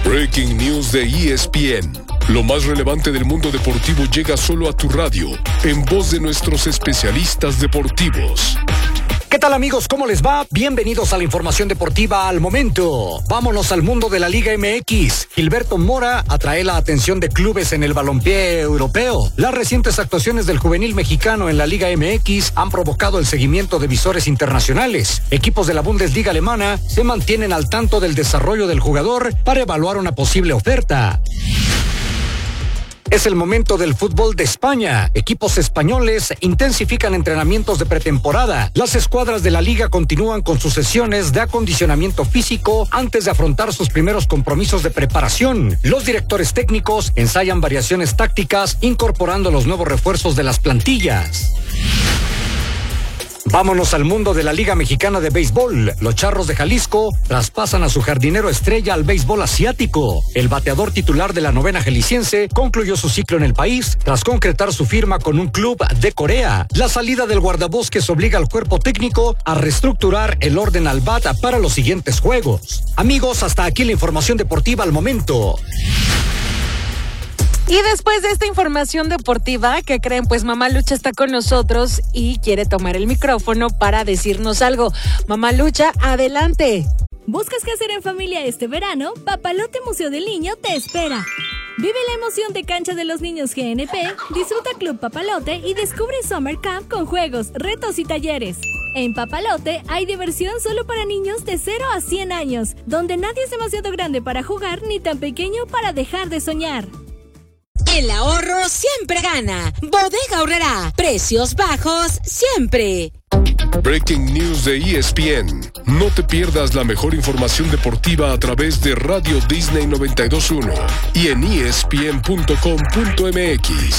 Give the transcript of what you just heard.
Breaking News de ESPN. Lo más relevante del mundo deportivo llega solo a tu radio, en voz de nuestros especialistas deportivos. ¿Qué tal, amigos? ¿Cómo les va? Bienvenidos a la información deportiva al momento. Vámonos al mundo de la Liga MX. Gilberto Mora atrae la atención de clubes en el balompié europeo. Las recientes actuaciones del juvenil mexicano en la Liga MX han provocado el seguimiento de visores internacionales. Equipos de la Bundesliga alemana se mantienen al tanto del desarrollo del jugador para evaluar una posible oferta. Es el momento del fútbol de España. Equipos españoles intensifican entrenamientos de pretemporada. Las escuadras de la liga continúan con sus sesiones de acondicionamiento físico antes de afrontar sus primeros compromisos de preparación. Los directores técnicos ensayan variaciones tácticas incorporando los nuevos refuerzos de las plantillas. Vámonos al mundo de la Liga Mexicana de Béisbol. Los Charros de Jalisco traspasan a su jardinero estrella al béisbol asiático. El bateador titular de la novena jalisciense concluyó su ciclo en el país tras concretar su firma con un club de Corea. La salida del guardabosques obliga al cuerpo técnico a reestructurar el orden al bat para los siguientes juegos. Amigos, hasta aquí la información deportiva al momento. Y después de esta información deportiva, ¿qué creen? Pues Mamá Lucha está con nosotros y quiere tomar el micrófono para decirnos algo. Mamá Lucha, adelante. ¿Buscas qué hacer en familia este verano? Papalote Museo del Niño te espera. Vive la emoción de Cancha de los Niños GNP, disfruta Club Papalote y descubre Summer Camp con juegos, retos y talleres. En Papalote hay diversión solo para niños de 0 a 100 años, donde nadie es demasiado grande para jugar ni tan pequeño para dejar de soñar. El ahorro siempre gana. Bodega Aurrerá. Precios bajos siempre. Breaking News de ESPN. No te pierdas la mejor información deportiva a través de Radio Disney 92.1 y en ESPN.com.mx.